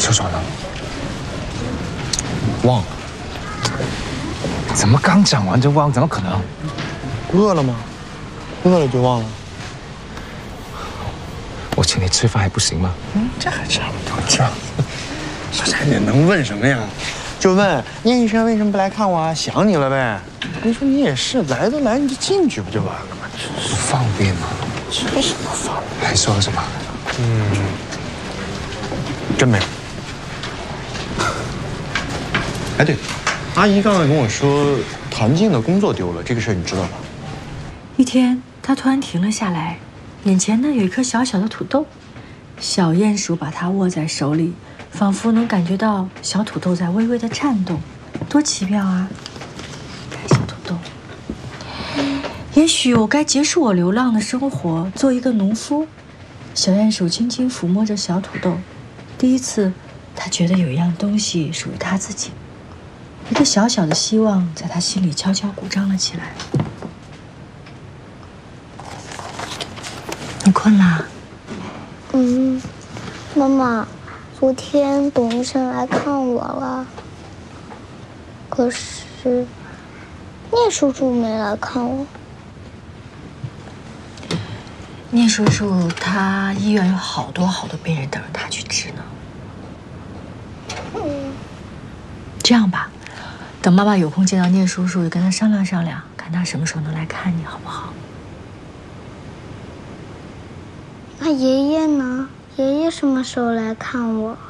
说说呢？ 忘了。 怎么刚讲完就忘？怎么可能？ 饿了吗？饿了就忘了。 我请你吃饭还不行吗？ 这还差不多。这你能问什么呀？就问聂医生为什么不来看我啊？想你了呗。你说你也是，来都来，你就进去不就完了吗？ 不方便吗？ 这什么方便？ 还说了什么？ 真没有。哎，对，阿姨刚才跟我说谭静的工作丢了，这个事儿你知道吧？ 一天，他突然停了下来，眼前呢有一颗小小的土豆，小鼹鼠把它握在手里，仿佛能感觉到小土豆在微微的颤动，多奇妙啊！看小土豆，也许我该结束我流浪的生活，做一个农夫。小鼹鼠轻轻抚摸着小土豆，第一次，他觉得有一样东西属于他自己，一个小小的希望在他心里悄悄鼓胀了起来。你困啦？ 妈妈，昨天董医生来看我了，可是聂叔叔没来看我。 聂叔叔他医院有好多病人等着他去治呢。这样吧，等妈妈有空见到聂叔叔，就跟他商量商量，看他什么时候能来看你，好不好？ 那爷爷呢？爷爷什么时候来看我？